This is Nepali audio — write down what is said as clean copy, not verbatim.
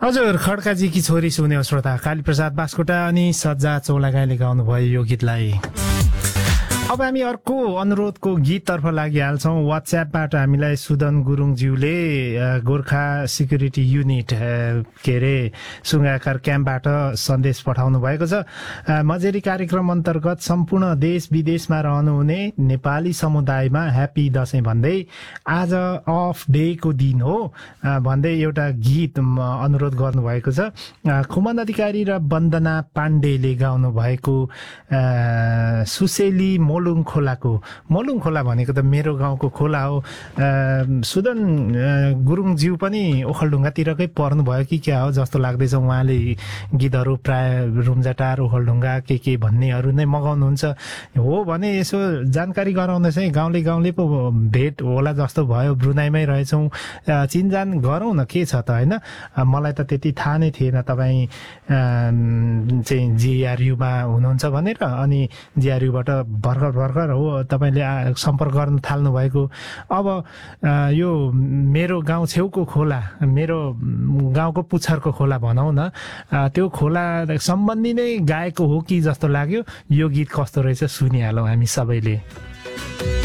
हजुर, खड्काजीकी छोरी सुन्यो श्रोता कालीप्रसाद बास्कोटा अनि सज्जा चौलागाईले गाउनुभयो यो गीतलाई। अब हामी अर्को अनुरोधको गीततर्फ लागिहाल्छौँ। वाट्सएपबाट हामीलाई सुदन गुरुङज्यूले गोर्खा सिक्युरिटी युनिट के अरे सुङ्गाकार क्याम्पबाट सन्देश पठाउनु भएको छ। मजेरी कार्यक्रम अन्तर्गत सम्पूर्ण देश विदेशमा रहनुहुने नेपाली समुदायमा ह्याप्पी दसैँ भन्दै आज अफ डेको दिन हो भन्दै एउटा गीत अनुरोध गर्नुभएको छ। खुमन अधिकारी र वन्दना पाण्डेले गाउनु भएको सुसेली मोलुङ खोला भनेको त मेरो गाउँको खोला हो। सुदन गुरुङज्यू पनि ओखलढुङ्गातिरकै पर्नुभयो कि क्या हो जस्तो लाग्दैछ। उहाँले गीतहरू प्राय रुम्जाटार ओखलढुङ्गा के भन्नेहरू नै मगाउनुहुन्छ। हो भने यसो जानकारी गराउँदै चाहिँ गाउँले पो भेट होला जस्तो भयो। ब्रुनाईमै रहेछौँ, चिनजान गरौँ न, के छ त होइन। मलाई त त्यति थाहा नै थिएन तपाईँ चाहिँ जिआरयुमा हुनुहुन्छ भनेर। अनि जिआरयुबाट भर्खर हो तपाईँले सम्पर्क गर्न थाल्नु भएको। अब यो मेरो गाउँ छेउको खोला, मेरो गाउँको पुच्छरको खोला भनौँ न, त्यो खोला सम्बन्धी नै गाएको हो कि जस्तो लाग्यो। यो गीत कस्तो रहेछ सुनिहालौँ हामी सबैले।